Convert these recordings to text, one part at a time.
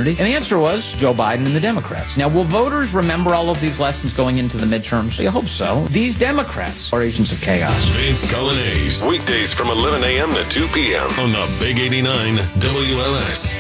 opportunity? And the answer was Joe Biden and the Democrats. Now, will voters remember all of these lessons going into the midterms? I hope so. These Democrats are agents of chaos. Vince Cullinase, weekdays from 11 a.m. to 2 p.m. on the Big 89 WLS.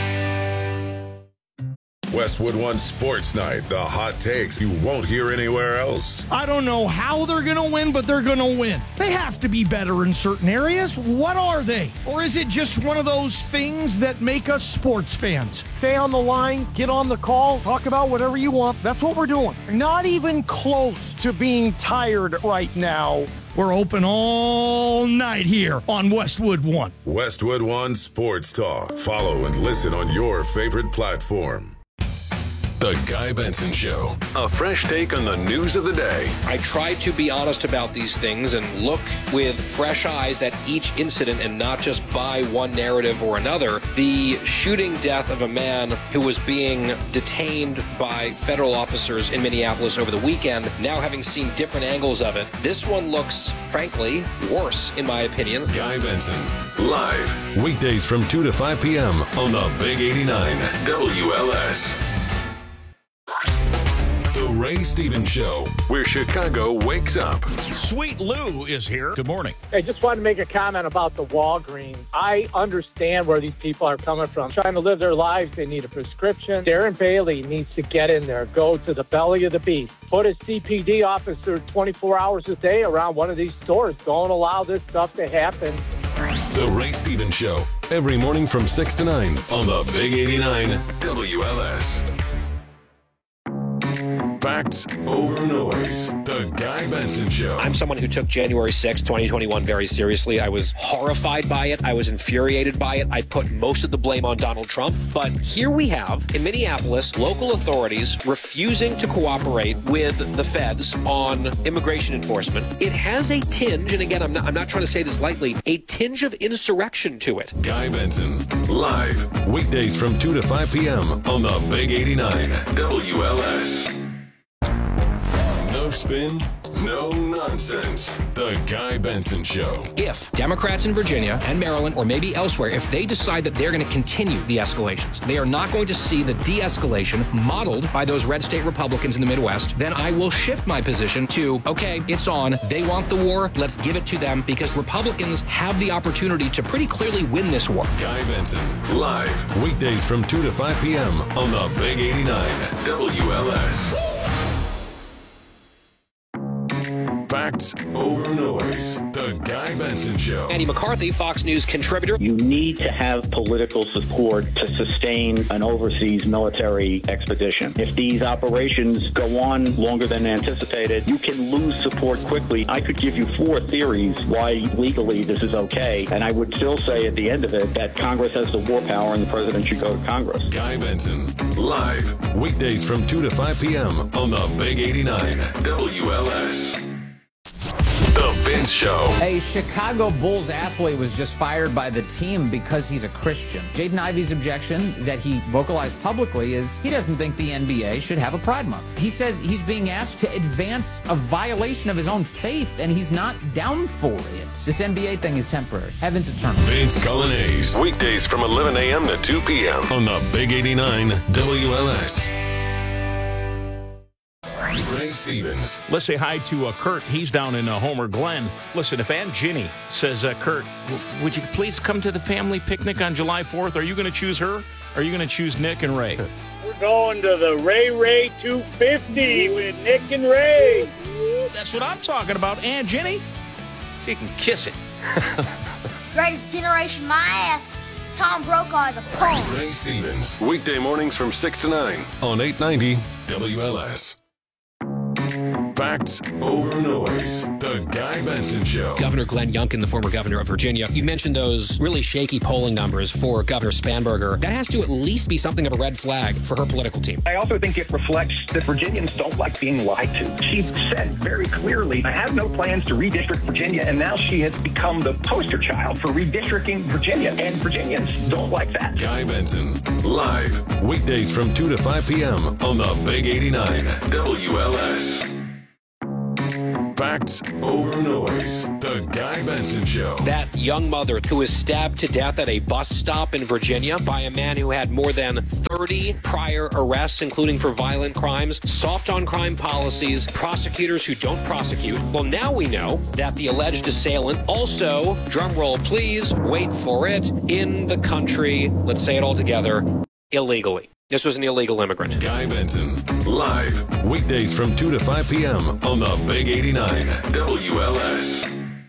Westwood One Sports Night, the hot takes you won't hear anywhere else. I don't know how they're going to win, but they're going to win. They have to be better in certain areas. What are they? Or is it just one of those things that make us sports fans? Stay on the line, get on the call, talk about whatever you want. That's what we're doing. Not even close to being tired right now. We're open all night here on Westwood One. Westwood One Sports Talk. Follow and listen on your favorite platform. The Guy Benson Show. A fresh take on the news of the day. I try to be honest about these things and look with fresh eyes at each incident and not just buy one narrative or another. The shooting death of a man who was being detained by federal officers in Minneapolis over the weekend, now having seen different angles of it, this one looks, frankly, worse, in my opinion. Guy Benson, live, weekdays from 2 to 5 p.m. on the Big 89 WLS. The Ray Stevens Show, where Chicago wakes up. Sweet Lou is here. Good morning. Hey, just wanted to make a comment about the Walgreens. I understand where these people are coming from. Trying to live their lives, they need a prescription. Darren Bailey needs to get in there, go to the belly of the beast. Put a CPD officer 24 hours a day around one of these stores. Don't allow this stuff to happen. The Ray Stevens Show, every morning from 6 to 9 on the Big 89 WLS. Facts over noise. The Guy Benson Show. I'm someone who took January 6, 2021 very seriously. I was horrified by it. I was infuriated by it. I put most of the blame on Donald Trump. But here we have, in Minneapolis, local authorities refusing to cooperate with the feds on immigration enforcement. It has a tinge, and again, I'm not trying to say this lightly, a tinge of insurrection to it. Guy Benson, live, weekdays from 2 to 5 p.m. on the Big 89 WLS. No spin, no nonsense. The Guy Benson Show. If Democrats in Virginia and Maryland, or maybe elsewhere, if they decide that they're going to continue the escalations, they are not going to see the de-escalation modeled by those red state Republicans in the Midwest, then I will shift my position to, okay, it's on. They want the war. Let's give it to them, because Republicans have the opportunity to pretty clearly win this war. Guy Benson, live, weekdays from 2 to 5 p.m. on the Big 89 WLS. Facts over noise. The Guy Benson Show. Andy McCarthy, Fox News contributor. You need to have political support to sustain an overseas military expedition. If these operations go on longer than anticipated, you can lose support quickly. I could give you 4 theories why legally this is okay, and I would still say at the end of it that Congress has the war power and the president should go to Congress. Guy Benson, live, weekdays from 2 to 5 p.m. on the Big 89 WLS. The Vince Show. A Chicago Bulls athlete was just fired by the team because he's a Christian. Jaden Ivey's objection that he vocalized publicly is he doesn't think the NBA should have a Pride Month. He says he's being asked to advance a violation of his own faith, and he's not down for it. This NBA thing is temporary. Heaven's eternal. Vince Cullinase, weekdays from 11 a.m. to 2 p.m. on the Big 89 WLS. Ray Stevens. Let's say hi to Kurt. He's down in Homer Glen. Listen, if Aunt Ginny says, Kurt, would you please come to the family picnic on July 4th? Are you going to choose her? Or are you going to choose Nick and Ray? We're going to the Ray 250 with Nick and Ray. Ooh, that's what I'm talking about. Aunt Ginny, she can kiss it. Greatest generation, my ass. Tom Brokaw is a punk. Ray Stevens, weekday mornings from 6 to 9 on 890 WLS. Facts over noise. The Guy Benson Show. Governor Glenn Youngkin, the former governor of Virginia, you mentioned those really shaky polling numbers for Governor Spanberger. That has to at least be something of a red flag for her political team. I also think it reflects that Virginians don't like being lied to. She said very clearly, I have no plans to redistrict Virginia, and now she has become the poster child for redistricting Virginia, and Virginians don't like that. Guy Benson, live, weekdays from 2 to 5 p.m. on the Big 89 WLS. Facts over noise. The Guy Benson Show. That young mother who was stabbed to death at a bus stop in Virginia by a man who had more than 30 prior arrests, including for violent crimes, soft on crime policies, prosecutors who don't prosecute. Well, now we know that the alleged assailant also, drumroll please, wait for it, in the country, let's say it all together, illegally. This was an illegal immigrant. Guy Benson, live, weekdays from 2 to 5 p.m. on the Big 89 WLS.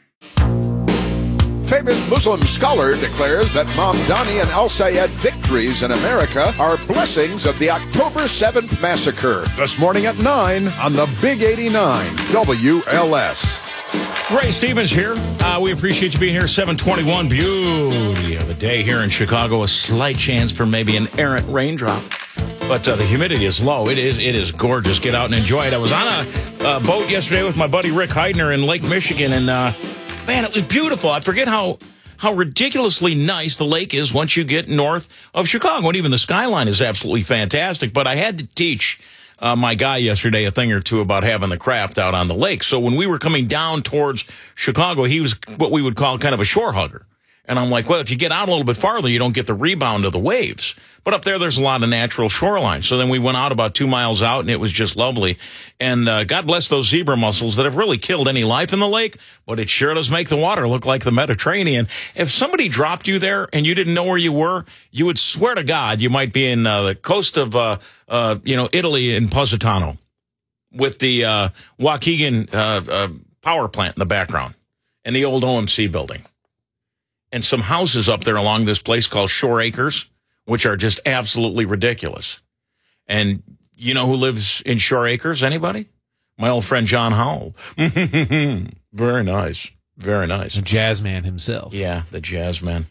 Famous Muslim scholar declares that Mamdani and al-Sayed victories in America are blessings of the October 7th massacre. This morning at 9 on the Big 89 WLS. Ray Stevens here. We appreciate you being here. 7:21, beauty of a day here in Chicago. A slight chance for maybe an errant raindrop, but the humidity is low. It is gorgeous. Get out and enjoy it. I was on a boat yesterday with my buddy Rick Heidner in Lake Michigan, and man, it was beautiful. I forget how ridiculously nice the lake is once you get north of Chicago, and even the skyline is absolutely fantastic. But I had to teach my guy yesterday a thing or two about having the craft out on the lake. So when we were coming down towards Chicago, he was what we would call kind of a shore hugger. And I'm like, well, if you get out a little bit farther, you don't get the rebound of the waves. But up there's a lot of natural shoreline. So then we went out about 2 miles out, and it was just lovely. And God bless those zebra mussels that have really killed any life in the lake, but it sure does make the water look like the Mediterranean. If somebody dropped you there and you didn't know where you were, you would swear to God you might be in the coast of Italy in Positano with the Waukegan power plant in the background and the old OMC building. And some houses up there along this place called Shore Acres, which are just absolutely ridiculous. And you know who lives in Shore Acres? Anybody? My old friend John Howell. Very nice. Very nice. The jazz man himself. Yeah, the jazz man.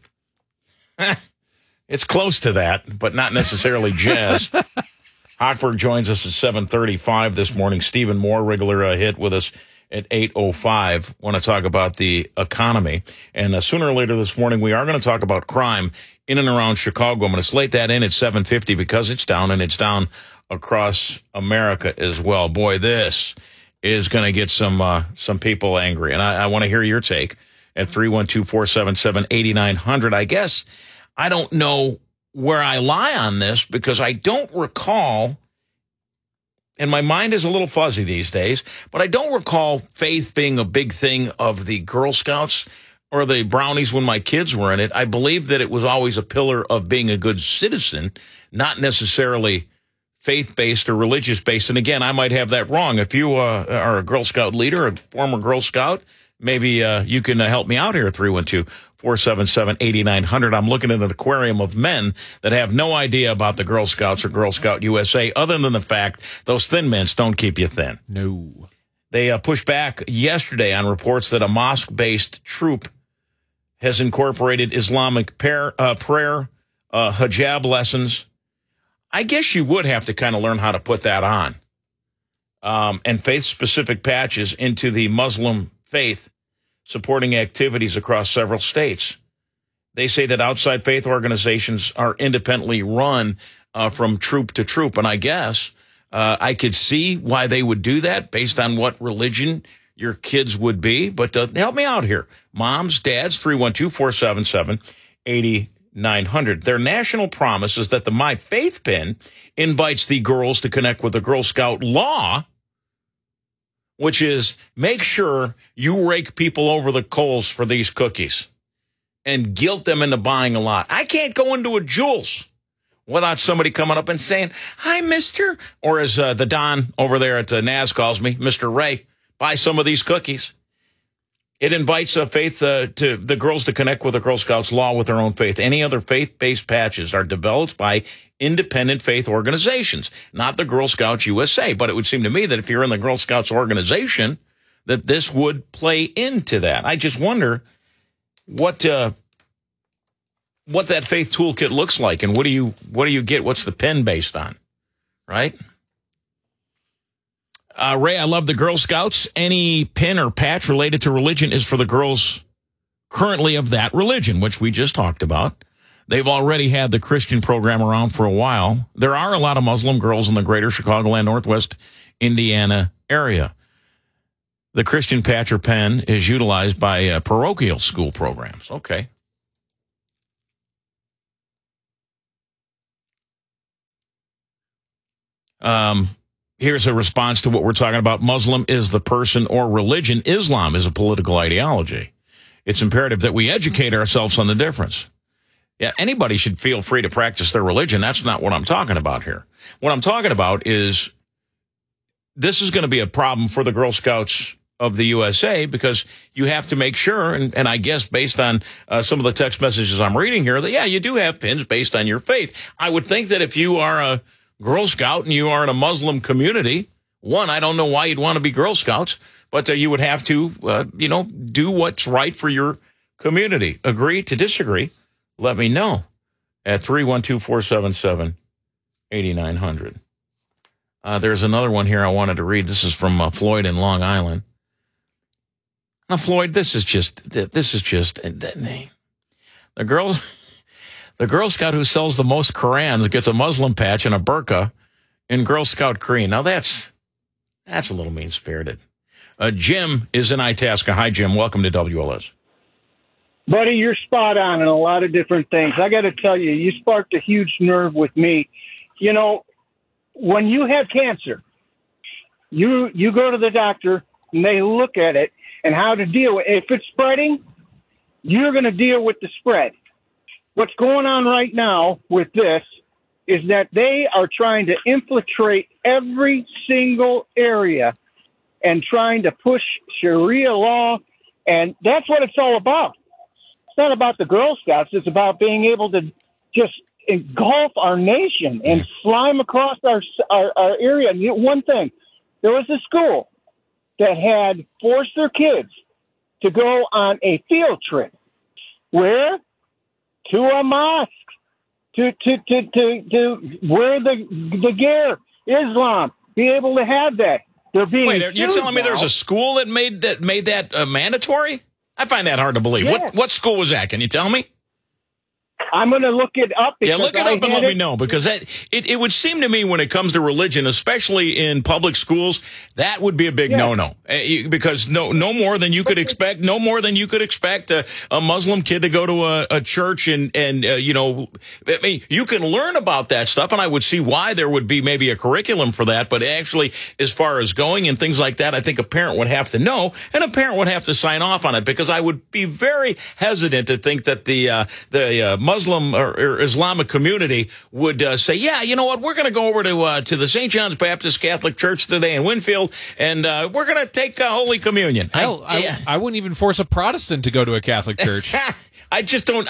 It's close to that, but not necessarily jazz. Hochberg joins us at 7:35 this morning. Stephen Moore, regular hit with us at 8:05. Want to talk about the economy. And sooner or later this morning, we are going to talk about crime in and around Chicago. I'm going to slate that in at 7:50 because it's down, and it's down across America as well. Boy, this is going to get some people angry. And I want to hear your take at 312-477-8900. I guess I don't know where I lie on this because I don't recall, and my mind is a little fuzzy these days, but I don't recall faith being a big thing of the Girl Scouts or the Brownies when my kids were in it. I believe that it was always a pillar of being a good citizen, not necessarily faith-based or religious-based. And again, I might have that wrong. If you are a Girl Scout leader, a former Girl Scout, maybe you can help me out here at 312-477-8900. I'm looking at an aquarium of men that have no idea about the Girl Scouts or Girl Scout USA, other than the fact those Thin Mints don't keep you thin. No. They pushed back yesterday on reports that a mosque-based troop has incorporated Islamic prayer, hijab lessons. I guess you would have to kind of learn how to put that on. And faith-specific patches into the Muslim faith, supporting activities across several states. They say that outside faith organizations are independently run from troop to troop. And I guess I could see why they would do that based on what religion your kids would be. But help me out here. Moms, dads, 312-477-8900. Their national promise is that the My Faith pin invites the girls to connect with the Girl Scout law, which is make sure you rake people over the coals for these cookies and guilt them into buying a lot. I can't go into a Jewel's without somebody coming up and saying, "Hi, mister," or as the Don over there at NAS calls me, Mr. Ray, buy some of these cookies. It invites faith to the girls to connect with the Girl Scouts law with their own faith. Any other faith-based patches are developed by independent faith organizations, not the Girl Scouts USA. But it would seem to me that if you're in the Girl Scouts organization, that this would play into that. I just wonder what that faith toolkit looks like, and what do you get? What's the pin based on, right? Ray, I love the Girl Scouts. Any pin or patch related to religion is for the girls currently of that religion, which we just talked about. They've already had the Christian program around for a while. There are a lot of Muslim girls in the greater Chicagoland, Northwest Indiana area. The Christian patch or pen is utilized by parochial school programs. Okay. Here's a response to what we're talking about. Muslim is the person or religion. Islam is a political ideology. It's imperative that we educate ourselves on the difference. Yeah, anybody should feel free to practice their religion. That's not what I'm talking about here. What I'm talking about is this is going to be a problem for the Girl Scouts of the USA, because you have to make sure, and I guess based on some of the text messages I'm reading here, that, yeah, you do have pins based on your faith. I would think that if you are a Girl Scout and you are in a Muslim community, one, I don't know why you'd want to be Girl Scouts, but you would have to, do what's right for your community. Agree to disagree? Let me know at 312-477-8900. There's another one here I wanted to read. This is from Floyd in Long Island. Now, Floyd, this is just that name. The Girl Scout who sells the most Korans gets a Muslim patch and a burqa in Girl Scout green. Now, that's a little mean-spirited. Jim is in Itasca. Hi, Jim. Welcome to WLS. Buddy, you're spot on in a lot of different things. I got to tell you, you sparked a huge nerve with me. You know, when you have cancer, you go to the doctor and they look at it and how to deal with it. If it's spreading, you're going to deal with the spread. What's going on right now with this is that they are trying to infiltrate every single area and trying to push Sharia law, and that's what it's all about. It's not about the Girl Scouts. It's about being able to just engulf our nation and slime across our area. And one thing, there was a school that had forced their kids to go on a field trip. Where? To a mosque, to wear the gear, Islam, be able to have that. They're being. Wait, you're telling me there's a school that made that mandatory? I find that hard to believe. Yes. What school was that? Can you tell me? I'm going to look it up. Yeah, look it up and let me know, because it would seem to me when it comes to religion, especially in public schools, that would be a big no-no. Because no more than you could expect, a Muslim kid to go to a church and I mean, you can learn about that stuff, and I would see why there would be maybe a curriculum for that, but actually, as far as going and things like that, I think a parent would have to know, and a parent would have to sign off on it, because I would be very hesitant to think that the Muslim or Islamic community would say, yeah, you know what, we're going to go over to the St. John's Baptist Catholic Church today in Winfield, and we're going to take Holy Communion. Hell, I wouldn't even force a Protestant to go to a Catholic church. I just don't.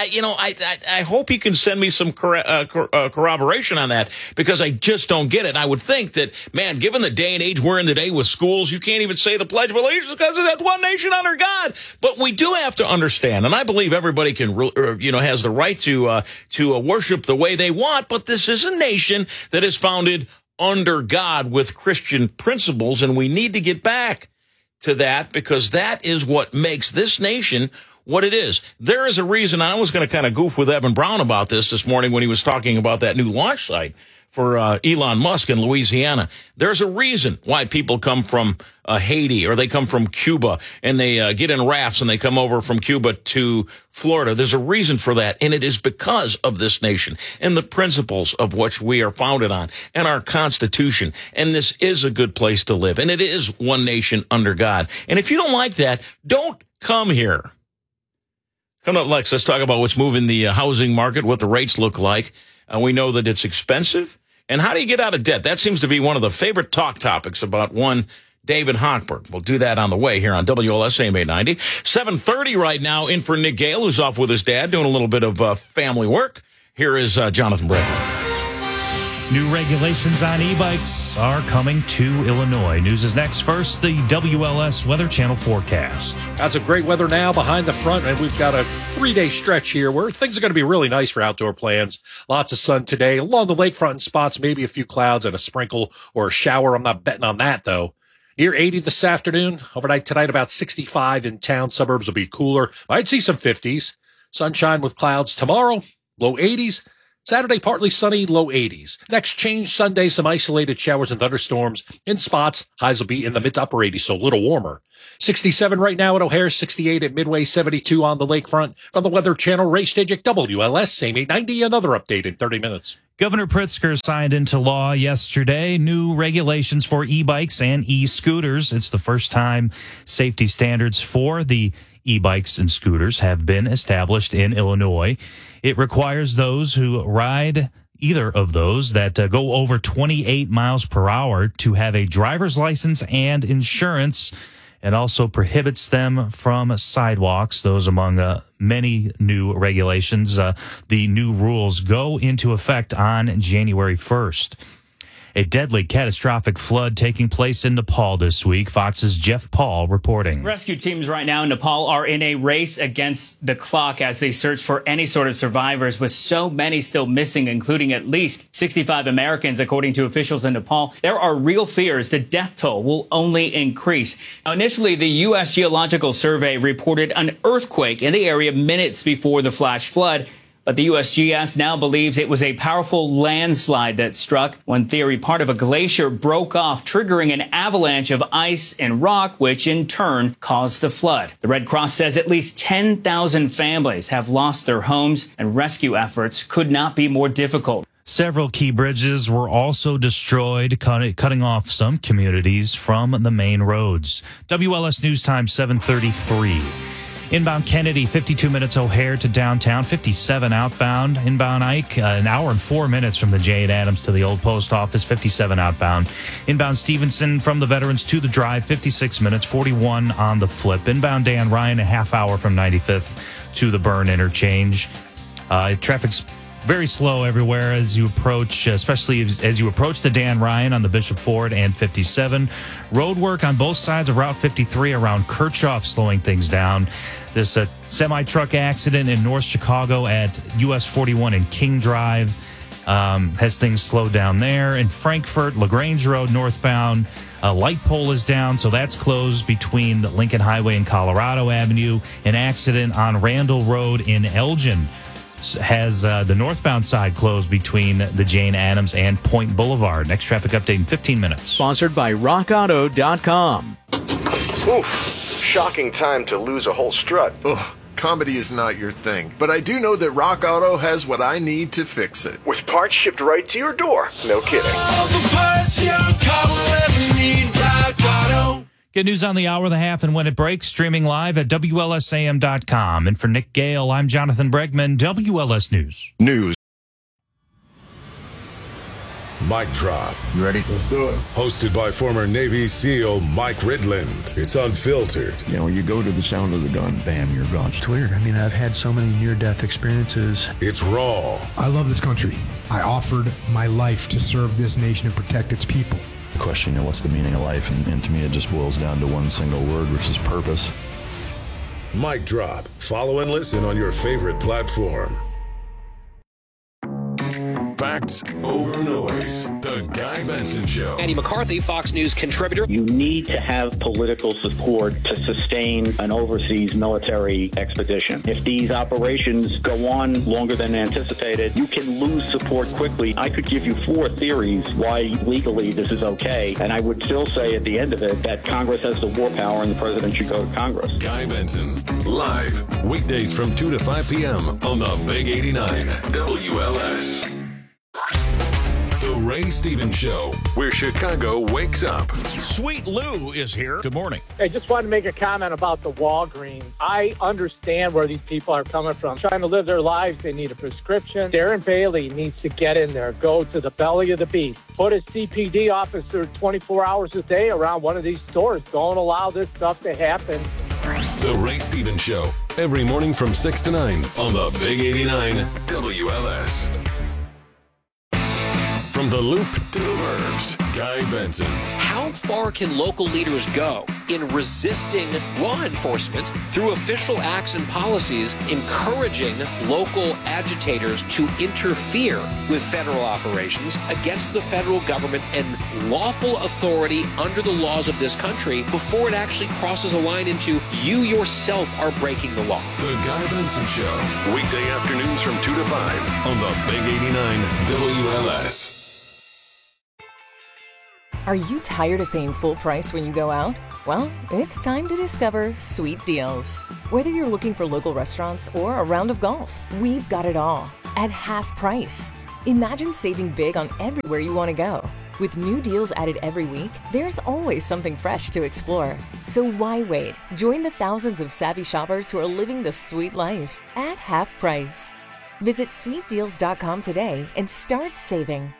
I hope you can send me some corroboration on that, because I just don't get it. I would think that, man, given the day and age we're in today with schools, you can't even say the Pledge of Allegiance because that's one nation under God. But we do have to understand, and I believe everybody can, has the right to worship the way they want. But this is a nation that is founded under God with Christian principles, and we need to get back to that, because that is what makes this nation what it is. There is a reason. I was going to kind of goof with Evan Brown about this morning when he was talking about that new launch site for Elon Musk in Louisiana. There's a reason why people come from Haiti, or they come from Cuba, and they get in rafts and they come over from Cuba to Florida. There's a reason for that, and it is because of this nation and the principles of which we are founded on, and our Constitution. And this is a good place to live, and it is one nation under God. And if you don't like that, don't come here. Coming up next, let's talk about what's moving the housing market, what the rates look like. We know that it's expensive. And how do you get out of debt? That seems to be one of the favorite talk topics about one David Hochberg. We'll do that on the way here on WLS AM 890. 7:30 right now, in for Nick Gale, who's off with his dad, doing a little bit of family work. Here is Jonathan Bradley. New regulations on e-bikes are coming to Illinois. News is next. First, the WLS Weather Channel forecast. That's a great weather now behind the front, and we've got a 3-day stretch here where things are going to be really nice for outdoor plans. Lots of sun today. Along the lakefront in spots, maybe a few clouds and a sprinkle or a shower. I'm not betting on that, though. Near 80 this afternoon. Overnight tonight, about 65 in town. Suburbs will be cooler. Might see some 50s. Sunshine with clouds tomorrow. Low 80s. Saturday, partly sunny, low 80s. Next change Sunday, some isolated showers and thunderstorms in spots. Highs will be in the mid to upper 80s, so a little warmer. 67 right now at O'Hare, 68 at Midway, 72 on the lakefront. From the Weather Channel, Ray Stajic, WLS, same 890. Another update in 30 minutes. Governor Pritzker signed into law yesterday new regulations for e-bikes and e-scooters. It's the first time safety standards for the e-bikes and scooters have been established in Illinois. It requires those who ride either of those that go over 28 miles per hour to have a driver's license and insurance. It also prohibits them from sidewalks. Those among many new regulations. The new rules go into effect on January 1st. A deadly, catastrophic flood taking place in Nepal this week. Fox's Jeff Paul reporting. Rescue teams right now in Nepal are in a race against the clock as they search for any sort of survivors, with so many still missing, including at least 65 Americans, according to officials in Nepal. There are real fears the death toll will only increase. Now, initially, the U.S. Geological Survey reported an earthquake in the area minutes before the flash flood. But the USGS now believes it was a powerful landslide that struck. One theory, part of a glacier broke off, triggering an avalanche of ice and rock, which in turn caused the flood. The Red Cross says at least 10,000 families have lost their homes, and rescue efforts could not be more difficult. Several key bridges were also destroyed, cutting off some communities from the main roads. WLS News Time 7:33. Inbound Kennedy, 52 minutes O'Hare to downtown, 57 outbound. Inbound Ike, an hour and 4 minutes from the Jane Addams to the old post office, 57 outbound. Inbound Stevenson from the Veterans to the Drive, 56 minutes, 41 on the flip. Inbound Dan Ryan, a half hour from 95th to the Burn interchange. Traffic's very slow everywhere as you approach, especially as you approach the Dan Ryan on the Bishop Ford and 57. Road work on both sides of Route 53 around Kirchhoff slowing things down. This semi-truck accident in North Chicago at US 41 and King Drive has things slowed down there. In Frankfort, LaGrange Road northbound, a light pole is down, so that's closed between the Lincoln Highway and Colorado Avenue. An accident on Randall Road in Elgin has the northbound side closed between the Jane Addams and Point Boulevard. Next traffic update in 15 minutes. Sponsored by RockAuto.com. Oof. Shocking time to lose a whole strut. Ugh, comedy is not your thing. But I do know that Rock Auto has what I need to fix it. With parts shipped right to your door. No kidding. All the parts your car will ever need, Rock Auto. Get news on the hour, the half, and when it breaks, streaming live at WLSAM.com. And for Nick Gale, I'm Jonathan Bregman, WLS News. Mic Drop. You ready? Let's do it. Hosted by former Navy SEAL Mike Ridland. It's unfiltered. You know, you go to the sound of the gun, bam, you're gone. It's weird. I mean, I've had so many near-death experiences. It's raw. I love this country. I offered my life to serve this nation and protect its people. The question, what's the meaning of life? And to me, it just boils down to one single word, which is purpose. Mic Drop. Follow and listen on your favorite platform. Facts over noise. The Guy Benson Show. Andy McCarthy, Fox News contributor. You need to have political support to sustain an overseas military expedition. If these operations go on longer than anticipated, you can lose support quickly. I could give you 4 theories why legally this is okay, and I would still say at the end of it that Congress has the war power and the president should go to Congress. Guy Benson, live, weekdays from 2 to 5 p.m. on the Big 89 WLS. The Ray Stevens Show, where Chicago wakes up. Sweet Lou is here. Good morning. I just wanted to make a comment about the Walgreens. I understand where these people are coming from. Trying to live their lives, they need a prescription. Darren Bailey needs to get in there, go to the belly of the beast. Put a CPD officer 24 hours a day around one of these stores. Don't allow this stuff to happen. The Ray Stevens Show, every morning from 6 to 9 on the Big 89 WLS. From the Loop to the Burbs, Guy Benson. How far can local leaders go in resisting law enforcement through official acts and policies encouraging local agitators to interfere with federal operations against the federal government and lawful authority under the laws of this country before it actually crosses a line into you yourself are breaking the law. The Guy Benson Show, weekday afternoons from 2 to 5 on the Big 89 WLS. Are you tired of paying full price when you go out? Well, it's time to discover Sweet Deals. Whether you're looking for local restaurants or a round of golf, we've got it all at half price. Imagine saving big on everywhere you want to go. With new deals added every week, there's always something fresh to explore. So why wait? Join the thousands of savvy shoppers who are living the sweet life at half price. Visit sweetdeals.com today and start saving.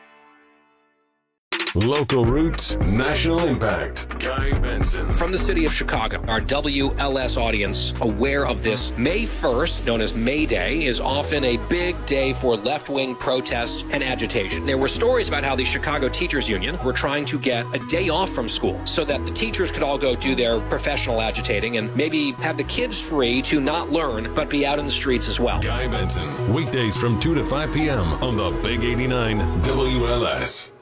Local roots, national impact. Guy Benson. From the city of Chicago, our WLS audience aware of this. May 1st, known as May Day, is often a big day for left-wing protests and agitation. There were stories about how the Chicago Teachers Union were trying to get a day off from school so that the teachers could all go do their professional agitating and maybe have the kids free to not learn but be out in the streets as well. Guy Benson, weekdays from 2 to 5 p.m. on the Big 89 WLS.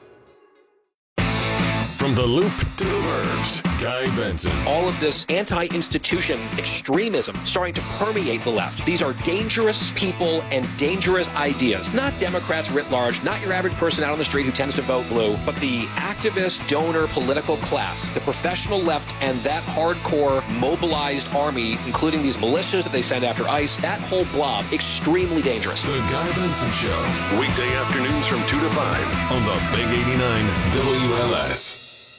From the Loop to the Burbs, Guy Benson. All of this anti-institution extremism starting to permeate the left. These are dangerous people and dangerous ideas. Not Democrats writ large, not your average person out on the street who tends to vote blue, but the activist, donor, political class, the professional left, and that hardcore mobilized army, including these militias that they send after ICE, that whole blob, extremely dangerous. The Guy Benson Show, weekday afternoons from 2 to 5 on the Big 89 WLS.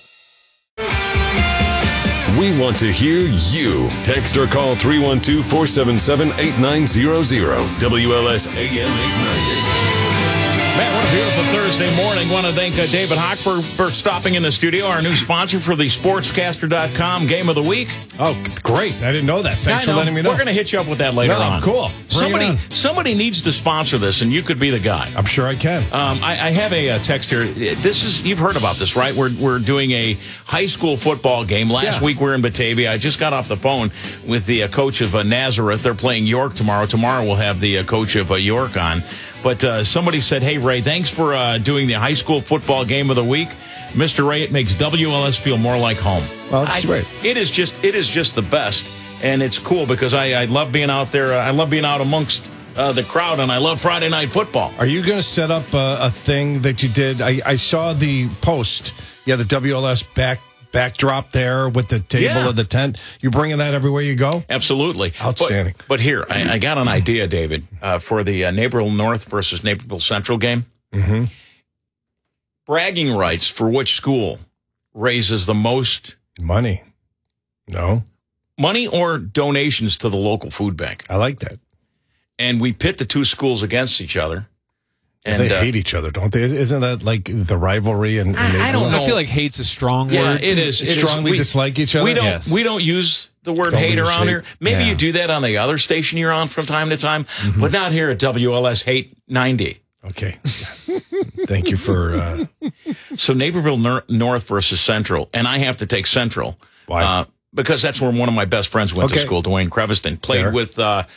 We want to hear you. Text or call 312-477-8900. WLS AM 890. Man, what a beautiful Thursday morning. Want to thank David Hawk for stopping in the studio, our new sponsor for the Sportscaster.com Game of the Week. Oh, great. I didn't know that. Thanks for letting me know. We're going to hit you up with that later on. Cool. Somebody needs to sponsor this, and you could be the guy. I'm sure I can. I have a text here. You've heard about this, right? We're doing a high school football game. Last week we were in Batavia. I just got off the phone with the coach of Nazareth. They're playing York tomorrow. Tomorrow we'll have the coach of York on. But somebody said, hey, Ray, thanks for doing the high school football game of the week. Mr. Ray, it makes WLS feel more like home. Well, that's great. It is just the best. And it's cool because I love being out there. I love being out amongst the crowd, and I love Friday Night Football. Are you going to set up a thing that you did? I saw the post. Yeah, the WLS backdrop there with the table of the tent. You bringing that everywhere you go? Absolutely. Outstanding. But here, I got an idea, David, for the Naperville North versus Naperville Central game. Mm-hmm. Bragging rights for which school raises the most money? No. Money or donations to the local food bank. I like that. And we pit the two schools against each other. And they hate each other, don't they? Isn't that like the rivalry? And I don't know. I feel like hate's a strong word. Yeah, it is. Strongly dislike each other? We don't use the word hate around here. Maybe you do that on the other station you're on from time to time, but not here at WLS Hate 90. Okay. Thank you for... So Naperville North versus Central, and I have to take Central. Why? Because that's where one of my best friends went to school, Dwayne Creviston. Played with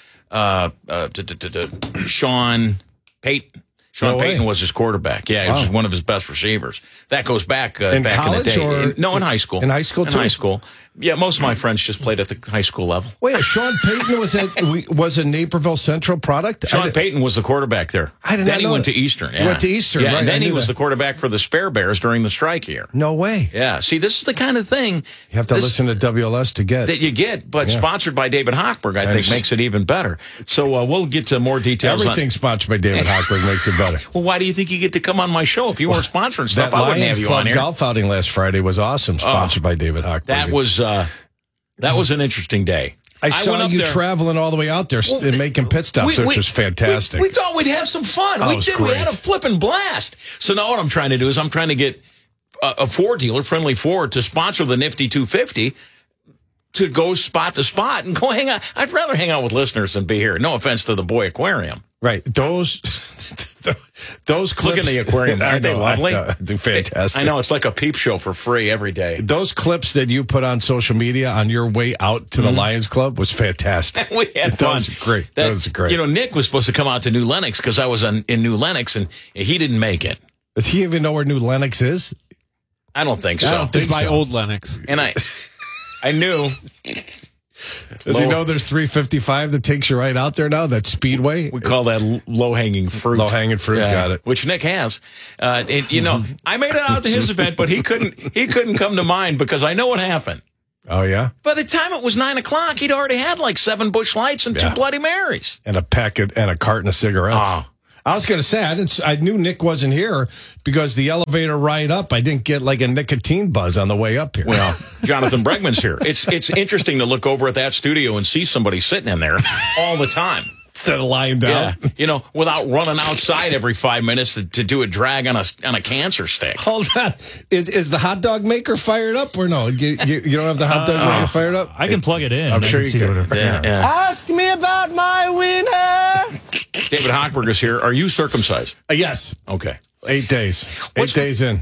Sean Payton. Sean Payton was his quarterback. Yeah, he was one of his best receivers. That goes back in back college in the day. No, in high school. In high school, too? In high school. Yeah, most of my friends just played at the high school level. Wait, Sean Payton was a Naperville Central product? Sean Payton was the quarterback there. I didn't know. Then he went to Eastern. Yeah. He went to Eastern, yeah, right. And then he was the quarterback for the Spare Bears during the strike year. No way. Yeah. See, this is the kind of thing you have to listen to WLS to get. That you get, but sponsored by David Hochberg, I think, makes it even better. So we'll get to more details. Everything sponsored by David Hochberg makes it better. Well, why do you think you get to come on my show? If you weren't sponsoring stuff, I wouldn't have you on here. That golf outing last Friday was awesome, sponsored by David Hochberg. That was an interesting day. I saw you traveling all the way out there and making pit stops, which was fantastic. We thought we'd have some fun. We did. We had a flipping blast. So now what I'm trying to do is I'm trying to get a Ford dealer, Friendly Ford, to sponsor the Nifty 250 to go spot to spot and go hang out. I'd rather hang out with listeners than be here. No offense to the Boy Aquarium. Right. Those Those clips. Look in the aquarium. Aren't they lovely? They're fantastic. I know. It's like a peep show for free every day. Those clips that you put on social media on your way out to the Lions Club was fantastic. We had fun. That was great. That was great. You know, Nick was supposed to come out to New Lenox because I was in New Lenox, and he didn't make it. Does he even know where New Lenox is? I don't think so. It's my old Lenox. And I knew. Does he know there's 355 that takes you right out there now? That Speedway? We call that low-hanging fruit. Low-hanging fruit, got it. Which Nick has. I made it out to his event, but he couldn't come to mine because I know what happened. Oh, yeah? By the time it was 9 o'clock, he'd already had like 7 Busch Lights and 2 Bloody Marys. And a packet and a carton of cigarettes. Oh. I was going to say, I knew Nick wasn't here because the elevator ride up, I didn't get like a nicotine buzz on the way up here. Well, Jonathan Bregman's here. It's interesting to look over at that studio and see somebody sitting in there all the time. Instead of lying down. Yeah, without running outside every 5 minutes to do a drag on a cancer stick. Hold on. Is the hot dog maker fired up or no? You don't have the hot dog maker fired up? I can plug it in. I'm sure you can. Ask me about my winner. David Hochberg is here. Are you circumcised? Yes. Okay. 8 days. 8 days in.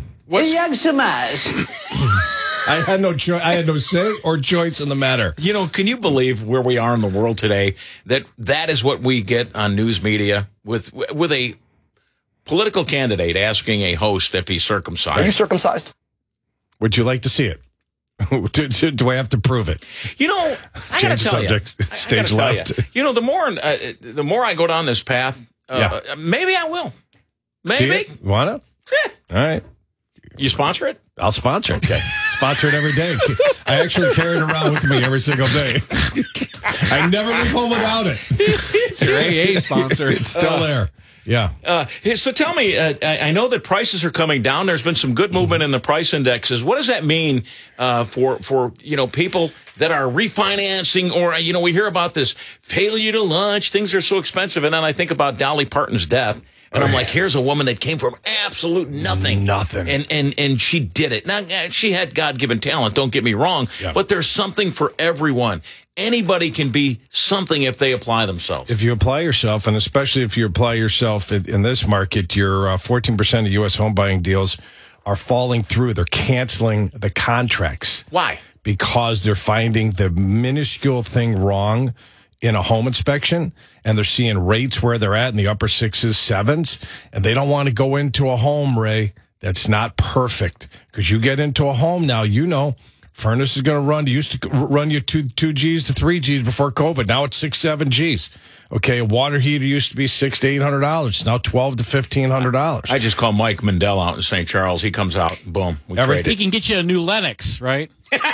I had no choice. I had no say or choice in the matter. You know, can you believe where we are in the world today? That is what we get on news media with a political candidate asking a host if he's circumcised. Are you circumcised? Would you like to see it? Do I have to prove it? You know, I got to tell you. Stage left. You know, the more I go down this path, maybe I will. Maybe. Want to? Yeah. All right. You sponsor it? I'll sponsor it. Okay. Sponsor it every day. I actually carry it around with me every single day. I never leave home without it. It's your AA sponsor. It's still there. Yeah. So tell me, I know that prices are coming down. There's been some good movement in the price indexes. What does that mean for people that are refinancing, or we hear about this failure to launch, things are so expensive, and then I think about Dolly Parton's death, and I'm like, here's a woman that came from absolute nothing, and she did it. Now she had God-given talent. Don't get me wrong, but there's something for everyone. Anybody can be something if they apply themselves. If you apply yourself, and especially if you apply yourself in this market, your 14% of U.S. home buying deals are falling through. They're canceling the contracts. Why? Because they're finding the minuscule thing wrong in a home inspection, and they're seeing rates where they're at in the upper 6s, 7s, and they don't want to go into a home, Ray, that's not perfect. Because you get into a home now, furnace is going to run. Used to run you 2 Gs to 3 Gs before COVID. Now it's 6, 7 Gs. Okay, a water heater used to be $600 to $800. Now $1,200 to $1,500. I just call Mike Mandel out in St. Charles. He comes out, boom, we trade. He can get you a new Lenox, right?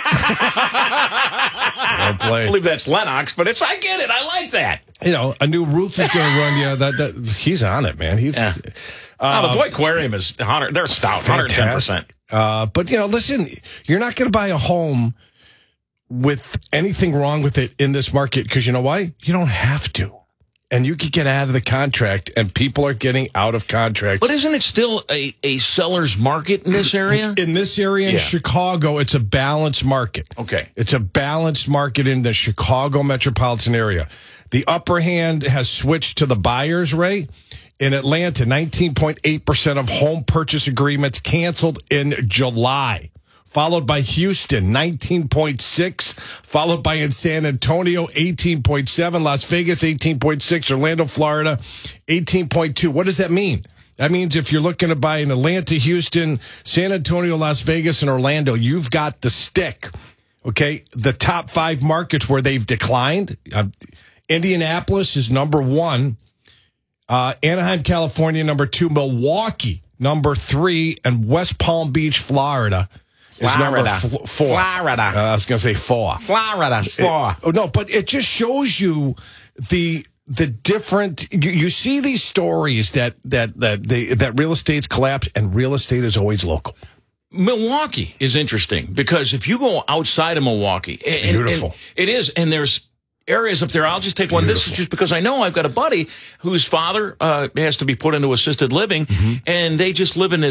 I believe that's Lennox, but I get it. I like that. A new roof is going to run you. That he's on it, man. He's. The Boy Aquarium is 100. They're stout, 110%. But listen, you're not going to buy a home with anything wrong with it in this market because you know why? You don't have to. And you could get out of the contract, and people are getting out of contract. But isn't it still a seller's market in this area? In this area in Chicago, it's a balanced market. Okay. It's a balanced market in the Chicago metropolitan area. The upper hand has switched to the buyer's rate. In Atlanta, 19.8% of home purchase agreements canceled in July. Followed by Houston, 19.6. Followed by in San Antonio, 18.7. Las Vegas, 18.6. Orlando, Florida, 18.2. What does that mean? That means if you're looking to buy in Atlanta, Houston, San Antonio, Las Vegas, and Orlando, you've got the stick. Okay? The top 5 markets where they've declined. Indianapolis is number 1. Anaheim, California, number 2. Milwaukee, number 3. And West Palm Beach, Florida is number 4. Florida. I was going to say 4. Florida, 4. No, but it just shows you the different. You see these stories that real estate's collapsed, and real estate is always local. Milwaukee is interesting because if you go outside of Milwaukee, beautiful. It is, and there's areas up there. I'll just take one. This is just because I know I've got a buddy whose father has to be put into assisted living, and they just live in this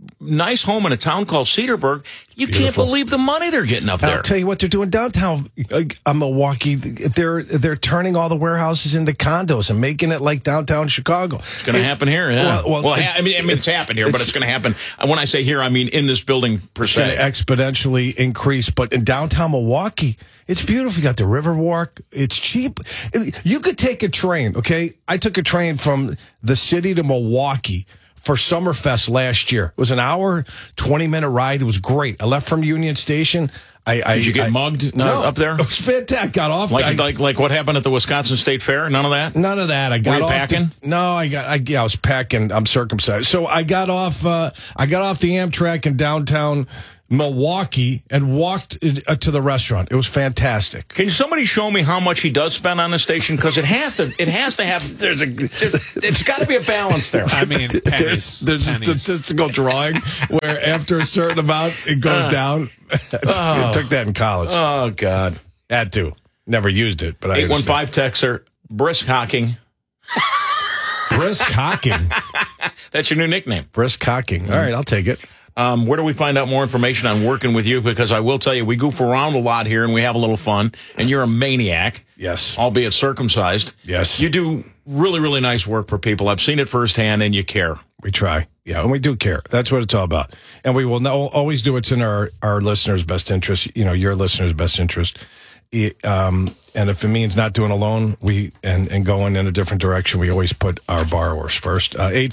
nice home in a town called Cedarburg. You Beautiful. Can't believe the money they're getting up there. I'll tell you what they're doing downtown Milwaukee. They're turning all the warehouses into condos and making it like downtown Chicago. It's going to happen here. Yeah. I mean, it's happened here, but it's going to happen. When I say here, I mean in this building per se. It's going to exponentially increase. But in downtown Milwaukee, it's beautiful. You got the Riverwalk. It's cheap. You could take a train. Okay, I took a train from the city to Milwaukee for Summerfest last year. It was an hour, 20-minute ride. It was great. I left from Union Station. Did you get mugged up there? It was fantastic. Got off. Like what happened at the Wisconsin State Fair? None of that? None of that. I got Were you off. packing? I was packing. I'm circumcised. So I got off the Amtrak in downtown Milwaukee and walked to the restaurant. It was fantastic. Can somebody show me how much he does spend on the station? Because it has to have. It's got to be a balance there. I mean, there's a statistical drawing where after a certain amount it goes down. I took that in college. Oh God, had to. Never used it, but 815 texter brisk hawking. Brisk hawking. That's your new nickname. Brisk hawking. All right, I'll take it. Where do we find out more information on working with you? Because I will tell you, we goof around a lot here and we have a little fun. And you're a maniac. Yes. Albeit circumcised. Yes. You do really, really nice work for people. I've seen it firsthand and you care. We try. Yeah, and we do care. That's what it's all about. And we will always do what's in our listeners' best interest, your listeners' best interest. And if it means not doing a loan, and going in a different direction, we always put our borrowers first.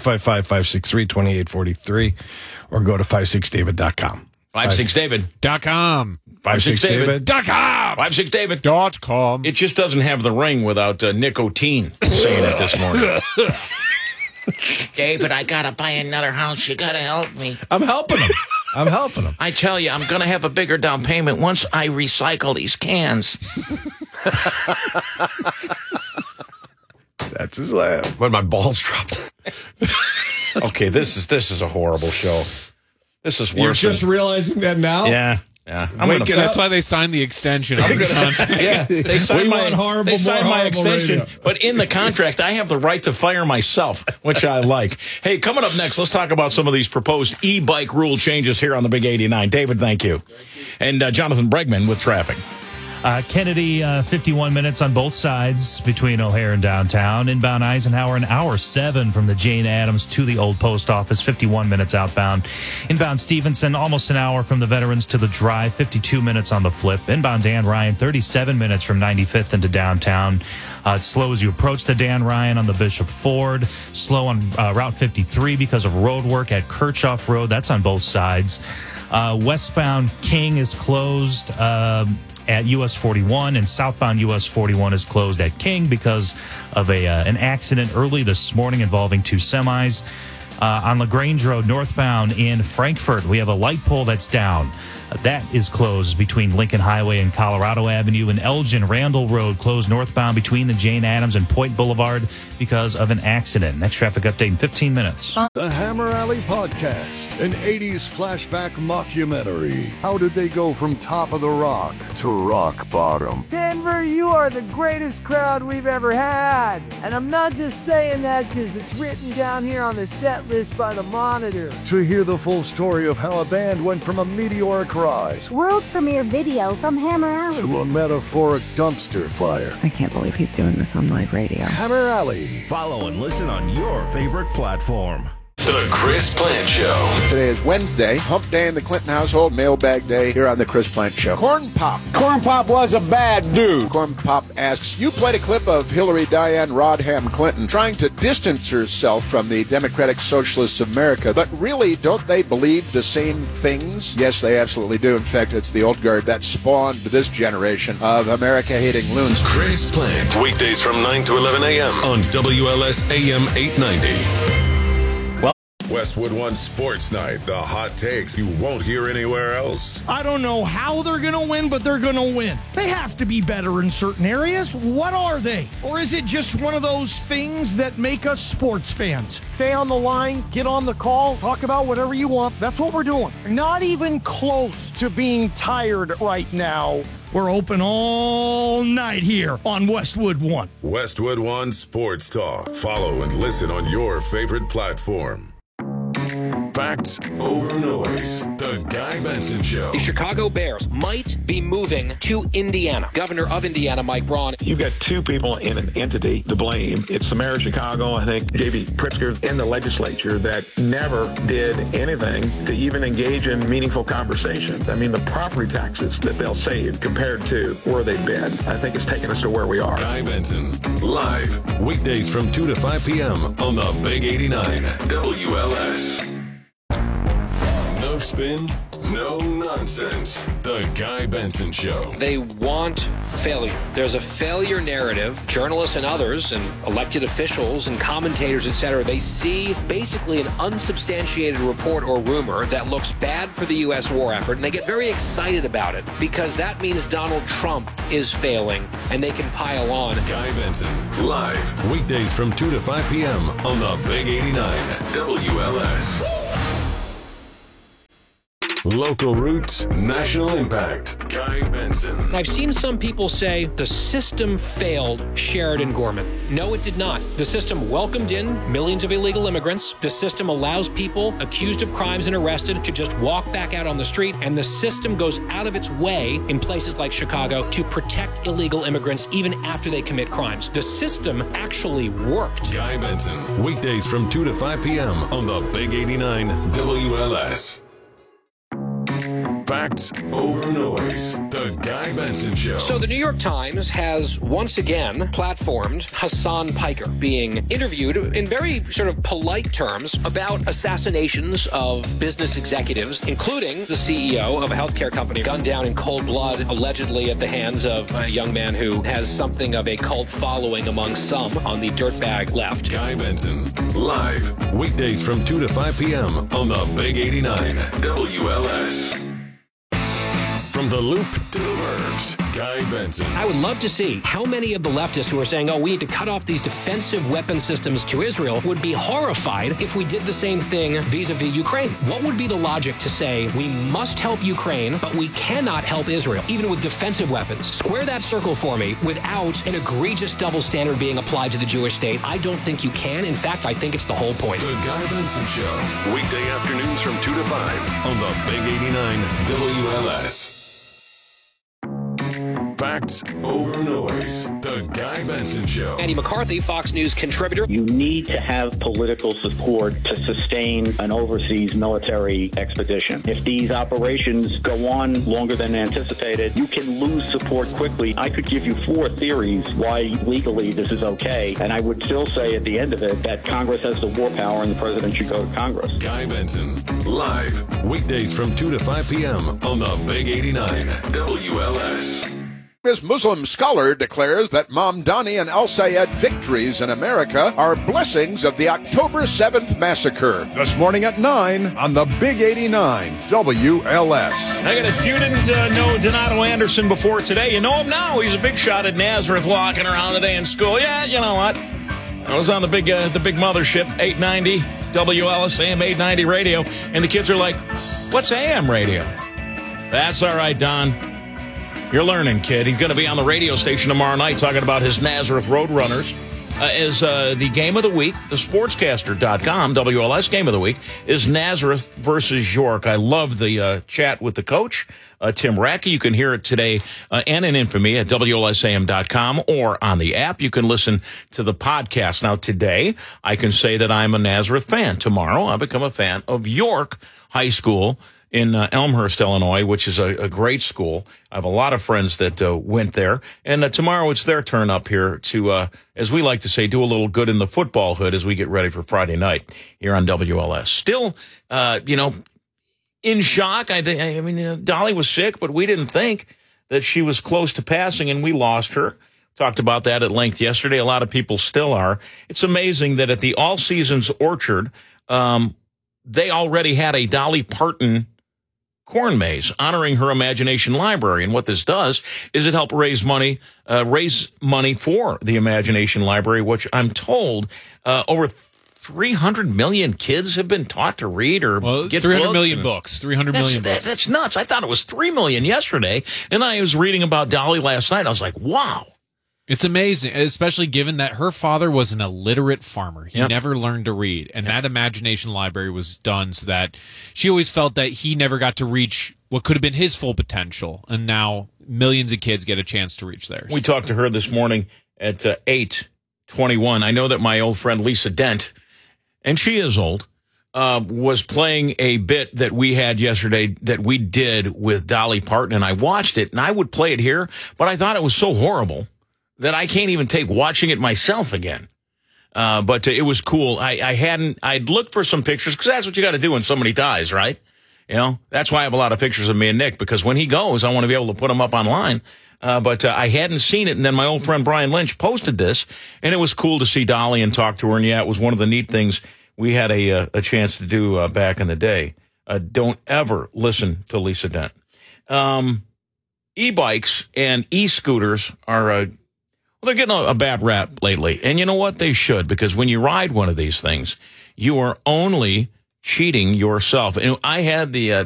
855-563-2843 or go to 56david.com. 56david.com. 56david.com. 56david.com. It just doesn't have the ring without nicotine saying it this morning. David, I gotta buy another house. You gotta help me. I'm helping him. I tell you, I'm gonna have a bigger down payment once I recycle these cans. That's his laugh. When my balls dropped. Okay, this is a horrible show. This is worse. You're just realizing that now? Yeah. That's why they signed the extension of the contract. Yeah, they signed my extension, radio. but in the contract, I have the right to fire myself, which I like. Hey, coming up next, let's talk about some of these proposed e-bike rule changes here on the Big 89. David, thank you. And Jonathan Bregman with traffic. Kennedy, 51 minutes on both sides between O'Hare and downtown. Inbound Eisenhower, an hour 7 from the Jane Addams to the old post office, 51 minutes outbound. Inbound Stevenson, almost an hour from the Veterans to the Drive, 52 minutes on the flip. Inbound Dan Ryan, 37 minutes from 95th into downtown. It's slow as you approach the Dan Ryan on the Bishop Ford. Slow on Route 53 because of road work at Kirchhoff Road. That's on both sides. Westbound King is closed at US 41, and southbound US 41 is closed at King because of an accident early this morning involving 2 semis. On LaGrange Road, northbound in Frankfort, we have a light pole that's down. That is closed between Lincoln Highway and Colorado Avenue. And Elgin Randall Road closed northbound between the Jane Addams and Point Boulevard because of an accident. Next traffic update in 15 minutes. The Hammer Alley Podcast, an 80s flashback mockumentary. How did they go from top of the rock to rock bottom? Denver, you are the greatest crowd we've ever had. And I'm not just saying that because it's written down here on the set list by the Monitor. To hear the full story of how a band went from a meteoric rise world premiere video from Hammer Alley to a metaphoric dumpster fire. I can't believe he's doing this on live radio. Hammer Alley. Follow and listen on your favorite platform. The Chris Plant Show. Today is Wednesday, hump day in the Clinton household, mailbag day here on the Chris Plant Show. Corn Pop. Corn Pop was a bad dude. Corn Pop asks, you played a clip of Hillary Diane Rodham Clinton trying to distance herself from the Democratic Socialists of America, but really, don't they believe the same things? Yes, they absolutely do. In fact, it's the old guard that spawned this generation of America-hating loons. Chris Plant, weekdays from 9 to 11 a.m. on WLS AM 890. Westwood One Sports Night, the hot takes you won't hear anywhere else. I don't know how they're going to win, but they're going to win. They have to be better in certain areas. What are they? Or is it just one of those things that make us sports fans? Stay on the line, get on the call, talk about whatever you want. That's what we're doing. Not even close to being tired right now. We're open all night here on Westwood One. Westwood One Sports Talk. Follow and listen on your favorite platform. Facts over noise. The Guy Benson Show. The Chicago Bears might be moving to Indiana. Governor of Indiana, Mike Braun. You've got two people in an entity to blame. It's the mayor of Chicago, I think, J.B. Pritzker, in the legislature that never did anything to even engage in meaningful conversations. I mean, the property taxes that they'll save compared to where they've been, I think it's taken us to where we are. Guy Benson, live, weekdays from 2 to 5 p.m. on the Big 89 WLS. No spin, no nonsense. The Guy Benson Show. They want failure. There's a failure narrative. Journalists and others and elected officials and commentators, etc., they see basically an unsubstantiated report or rumor that looks bad for the U.S. war effort, and they get very excited about it because that means Donald Trump is failing, and they can pile on. Guy Benson, live, weekdays from 2 to 5 p.m. on the Big 89 WLS. Local roots, national impact. Guy Benson. I've seen some people say the system failed Sheridan Gorman. No, it did not. The system welcomed in millions of illegal immigrants. The system allows people accused of crimes and arrested to just walk back out on the street. And the system goes out of its way in places like Chicago to protect illegal immigrants even after they commit crimes. The system actually worked. Guy Benson. Weekdays from 2 to 5 p.m. on the Big 89 WLS. Facts over noise. The Guy Benson Show. So the New York Times has once again platformed Hassan Piker being interviewed in very sort of polite terms about assassinations of business executives, including the CEO of a healthcare company gunned down in cold blood, allegedly at the hands of a young man who has something of a cult following among some on the dirtbag left. Guy Benson, live, weekdays from 2 to 5 p.m. on the Big 89 WLS. From the Loop to the Burbs, Guy Benson. I would love to see how many of the leftists who are saying, oh, we need to cut off these defensive weapon systems to Israel would be horrified if we did the same thing vis-a-vis Ukraine. What would be the logic to say we must help Ukraine, but we cannot help Israel, even with defensive weapons? Square that circle for me without an egregious double standard being applied to the Jewish state. I don't think you can. In fact, I think it's the whole point. The Guy Benson Show, weekday afternoons from 2 to 5 on the Big 89 WLS. Facts over noise. The Guy Benson Show. Andy McCarthy, Fox News contributor. You need to have political support to sustain an overseas military expedition. If these operations go on longer than anticipated, you can lose support quickly. I could give you 4 theories why legally this is okay, and I would still say at the end of it that Congress has the war power and the president should go to Congress. Guy Benson, live, weekdays from 2 to 5 p.m. on the Big 89 WLS. This Muslim scholar declares that Mamdani and al-Sayed victories in America are blessings of the October 7th massacre. This morning at 9 on the Big 89 WLS. I got it. If you didn't know Donato Anderson before today, you know him now. He's a big shot at Nazareth, walking around today in school. Yeah, you know what? I was on the big mothership, 890 WLS, AM 890 radio, and the kids are like, what's AM radio? That's all right, Don. You're learning, kid. He's going to be on the radio station tomorrow night talking about his Nazareth Roadrunners. As the game of the week, the sportscaster.com, WLS game of the week, is Nazareth versus York. I love the chat with the coach, Tim Rackey. You can hear it today and in infamy at WLSAM.com or on the app. You can listen to the podcast. Now, today, I can say that I'm a Nazareth fan. Tomorrow, I'll become a fan of York High School in Elmhurst, Illinois, which is a great school. I have a lot of friends that went there. And tomorrow it's their turn up here to, as we like to say, do a little good in the football hood as we get ready for Friday night here on WLS. Still, in shock. I mean, Dolly was sick, but we didn't think that she was close to passing, and we lost her. Talked about that at length yesterday. A lot of people still are. It's amazing that at the All Seasons Orchard, they already had a Dolly Parton corn maze honoring her Imagination Library. And what this does is it helps raise money for the Imagination Library, which I'm told over 300 million kids have been taught to read or get 300 million books. 300 million books. That's nuts. I thought it was 3 million yesterday, and I was reading about Dolly last night. I was like, wow. It's amazing, especially given that her father was an illiterate farmer. He never learned to read, and that imagination library was done so that she always felt that he never got to reach what could have been his full potential, and now millions of kids get a chance to reach theirs. We talked to her this morning at 8:21. I know that my old friend Lisa Dent, and she is old, was playing a bit that we had yesterday that we did with Dolly Parton, and I watched it, and I would play it here, but I thought it was so horrible that I can't even take watching it myself again. But it was cool. I'd looked for some pictures, because that's what you got to do when somebody dies, right? You know, that's why I have a lot of pictures of me and Nick, because when he goes, I want to be able to put them up online. But I hadn't seen it, and then my old friend Brian Lynch posted this, and it was cool to see Dolly and talk to her, and yeah, it was one of the neat things we had a chance to do back in the day. Don't ever listen to Lisa Dent. E-bikes and e-scooters are... Well, they're getting a bad rap lately. And you know what? They should, because when you ride one of these things, you are only cheating yourself. And I had the